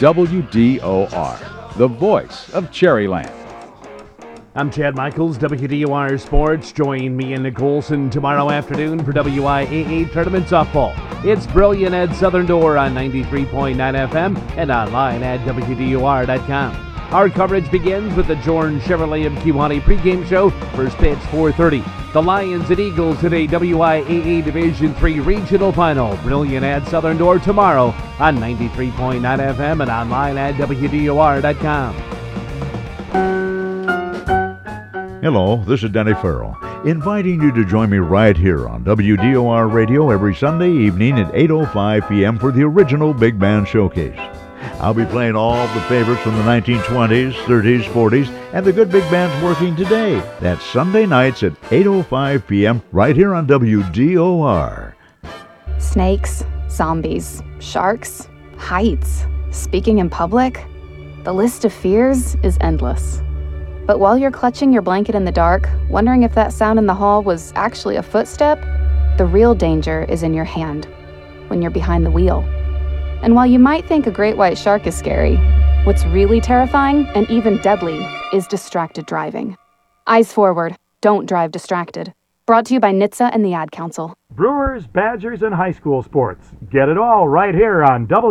WDOR, the voice of Cherryland. I'm Chad Michaels, WDOR Sports. Join me and Nick Olson tomorrow afternoon for WIAA Tournament Softball. It's Brilliant at Southern Door on 93.9 FM and online at WDOR.com. Our coverage begins with the Jorn Chevrolet of Kewaunee pregame show. First pitch 4:30. The Lions and Eagles in a WIAA Division III regional final. Brilliant at Southern Door tomorrow on 93.9 FM and online at WDOR.com. Hello, this is Denny Farrell, inviting you to join me right here on WDOR Radio every Sunday evening at 8:05 p.m. for the original Big Band Showcase. I'll be playing all the favorites from the 1920s, 30s, 40s, and the good big bands working today. That's Sunday nights at 8:05 p.m. right here on WDOR. Snakes, zombies, sharks, heights, speaking in public. The list of fears is endless. But while you're clutching your blanket in the dark, wondering if that sound in the hall was actually a footstep, the real danger is in your hand, when you're behind the wheel. And while you might think a great white shark is scary, what's really terrifying and even deadly is distracted driving. Eyes forward, don't drive distracted. Brought to you by NHTSA and the Ad Council. Brewers, Badgers, and high school sports. Get it all right here on